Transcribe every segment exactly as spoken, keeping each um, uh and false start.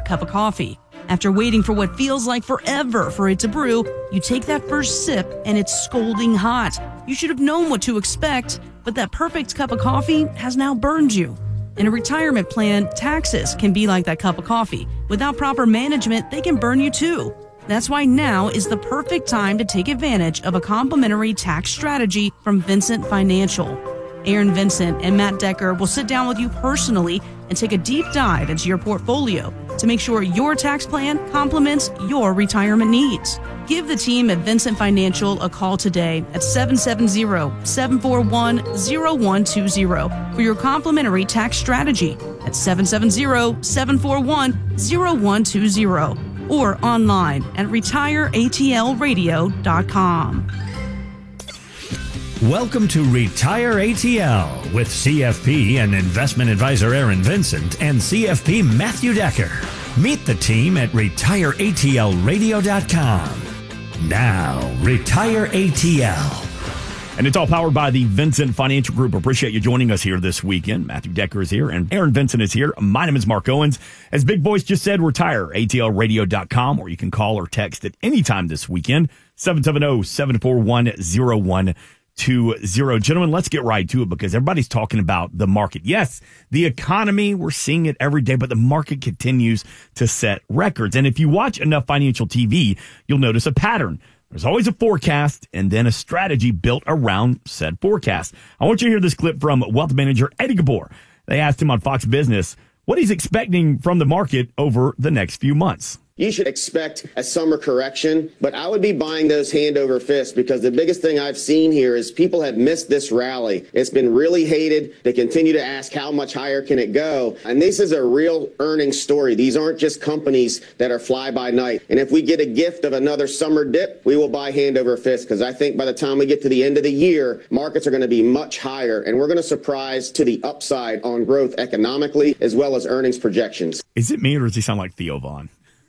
cup of coffee. After waiting for what feels like forever for it to brew, you take that first sip and it's scalding hot. You should have known what to expect, but that perfect cup of coffee has now burned you. In a retirement plan, taxes can be like that cup of coffee. Without proper management, they can burn you too. That's why now is the perfect time to take advantage of a complimentary tax strategy from Vincent Financial. Aaron Vincent and Matt Decker will sit down with you personally and take a deep dive into your portfolio to make sure your tax plan complements your retirement needs. Give the team at Vincent Financial a call today at seven seven zero, seven four one, zero one two zero for your complimentary tax strategy at seven seven zero, seven four one, zero one two zero or online at retire A T L radio dot com. Welcome to Retire A T L with C F P and investment advisor Aaron Vincent and C F P Matthew Decker. Meet the team at retire A T L radio dot com. Now, Retire A T L. And it's all powered by the Vincent Financial Group. Appreciate you joining us here this weekend. Matthew Decker is here and Aaron Vincent is here. My name is Mark Owens. As Big Voice just said, retire A T L radio dot com, or you can call or text at any time this weekend, seven seven zero, seven four one, zero one two zero. Gentlemen, let's get right to it because everybody's talking about the market. Yes, the economy, we're seeing it every day, but the market continues to set records. And if you watch enough financial T V, you'll notice a pattern. There's always a forecast and then a strategy built around said forecast. I want you to hear this clip from wealth manager Eddie Gabor. They asked him on Fox Business what he's expecting from the market over the next few months. You should expect a summer correction, but I would be buying those hand over fist because the biggest thing I've seen here is people have missed this rally. It's been really hated. They continue to ask how much higher can it go? And this is a real earnings story. These aren't just companies that are fly by night. And if we get a gift of another summer dip, we will buy hand over fist because I think by the time we get to the end of the year, markets are going to be much higher and we're going to surprise to the upside on growth economically as well as earnings projections. Is it me or does he sound like Theo Vaughn?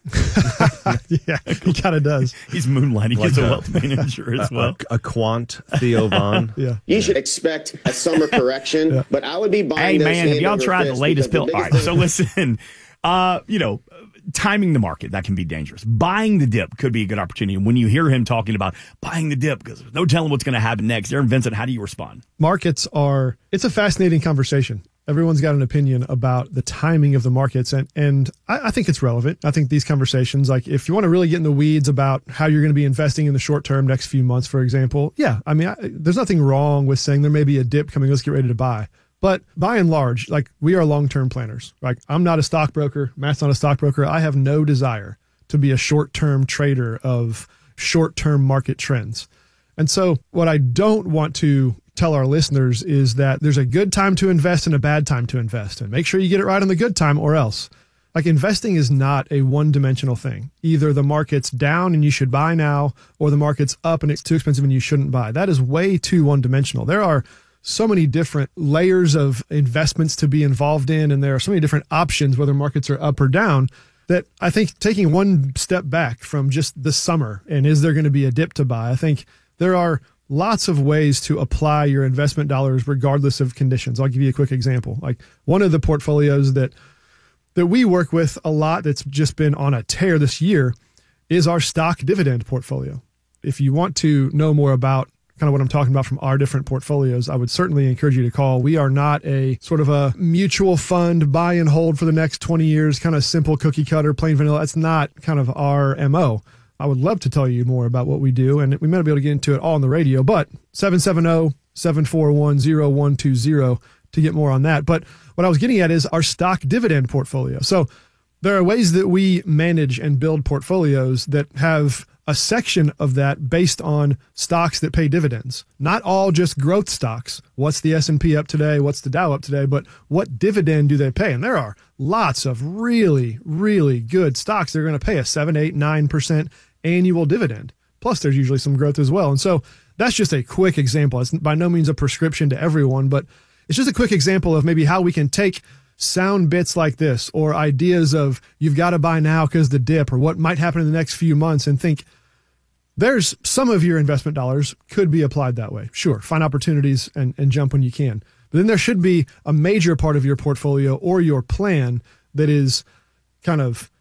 Yeah, he kind of does. He's moonlighting like as a, a wealth manager as well. A, a quant Theo Vaughn. Yeah. You should expect a summer correction, yeah. But I would be buying Hey, those man, have y'all hand over tried the fist latest because pill? the All right, biggest so listen, uh, you know, timing the market, that can be dangerous. Buying the dip could be a good opportunity. And when you hear him talking about buying the dip, because there's no telling what's going to happen next, Aaron Vincent, how do you respond? Markets are, it's a fascinating conversation. Everyone's got an opinion about the timing of the markets, and, and I, I think it's relevant. I think these conversations, like if you want to really get in the weeds about how you're going to be investing in the short term, next few months, for example, yeah, I mean, I, there's nothing wrong with saying there may be a dip coming, let's get ready to buy. But by and large, like we are long-term planners. Like I'm not a stockbroker, Matt's not a stockbroker. I have no desire to be a short-term trader of short-term market trends. And so what I don't want to tell our listeners is that there's a good time to invest and a bad time to invest, and make sure you get it right on the good time or else. Like investing is not a one-dimensional thing. Either the market's down and you should buy now, or the market's up and it's too expensive and you shouldn't buy. That is way too one-dimensional. There are so many different layers of investments to be involved in, and there are so many different options, whether markets are up or down, that I think taking one step back from just the summer and is there going to be a dip to buy, I think there are lots of ways to apply your investment dollars regardless of conditions. I'll give you a quick example. Like one of the portfolios that that we work with a lot that's just been on a tear this year is our stock dividend portfolio. If you want to know more about kind of what I'm talking about from our different portfolios, I would certainly encourage you to call. We are not a sort of a mutual fund buy and hold for the next twenty years, kind of simple cookie cutter, plain vanilla. That's not kind of our M O. I would love to tell you more about what we do, and we might not be able to get into it all on the radio, but seven seven zero, seven four one, zero one two zero to get more on that. But what I was getting at is our stock dividend portfolio. So there are ways that we manage and build portfolios that have a section of that based on stocks that pay dividends. Not all just growth stocks. What's the S and P up today? What's the Dow up today? But what dividend do they pay? And there are lots of really, really good stocks that are going to pay a seven, eight, nine percent annual dividend. Plus, there's usually some growth as well. And so that's just a quick example. It's by no means a prescription to everyone, but it's just a quick example of maybe how we can take sound bits like this or ideas of you've got to buy now because the dip or what might happen in the next few months and think there's some of your investment dollars could be applied that way. Sure, find opportunities and, and jump when you can. But then there should be a major part of your portfolio or your plan that is kind of